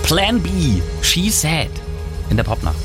Plan B, She Said in der Popnacht.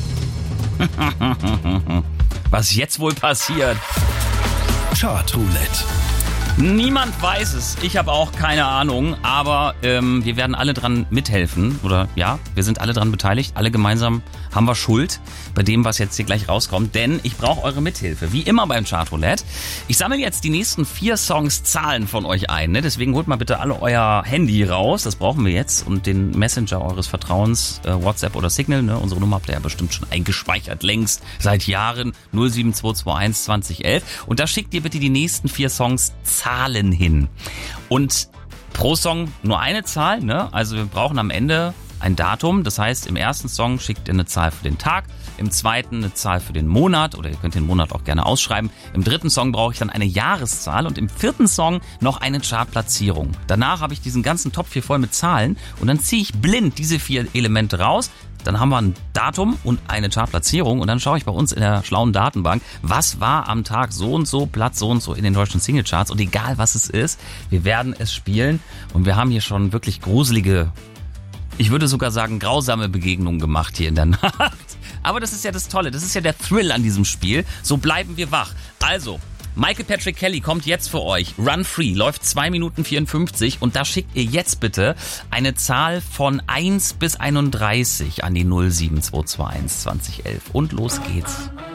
Was jetzt wohl passiert? Chartroulette. Niemand weiß es. Ich habe auch keine Ahnung. Aber wir werden alle dran mithelfen. Oder ja, wir sind alle dran beteiligt. Alle gemeinsam haben wir Schuld bei dem, was jetzt hier gleich rauskommt. Denn ich brauche eure Mithilfe. Wie immer beim Chartroulette. Ich sammle jetzt die nächsten 4 Songs Zahlen von euch ein. Ne? Deswegen holt mal bitte alle euer Handy raus. Das brauchen wir jetzt. Und den Messenger eures Vertrauens, WhatsApp oder Signal. Ne? Unsere Nummer habt ihr ja bestimmt schon eingespeichert. Längst seit Jahren. 07221 2011. Und da schickt ihr bitte die nächsten 4 Songs Zahlen hin. Und pro Song nur eine Zahl, ne? Also wir brauchen am Ende ein Datum. Das heißt, im ersten Song schickt ihr eine Zahl für den Tag, im zweiten eine Zahl für den Monat oder ihr könnt den Monat auch gerne ausschreiben. Im dritten Song brauche ich dann eine Jahreszahl und im vierten Song noch eine Chartplatzierung. Danach habe ich diesen ganzen Topf hier voll mit Zahlen und dann ziehe ich blind diese 4 Elemente raus. Dann haben wir ein Datum und eine Chartplatzierung und dann schaue ich bei uns in der schlauen Datenbank, was war am Tag so und so, Platz so und so in den deutschen Singlecharts und egal was es ist, wir werden es spielen und wir haben hier schon wirklich gruselige, ich würde sogar sagen grausame Begegnungen gemacht hier in der Nacht. Aber das ist ja das Tolle, das ist ja der Thrill an diesem Spiel, so bleiben wir wach. Also, Michael Patrick Kelly kommt jetzt für euch. Run Free läuft 2 Minuten 54 und da schickt ihr jetzt bitte eine Zahl von 1 bis 31 an die 07221 2011. Und los geht's.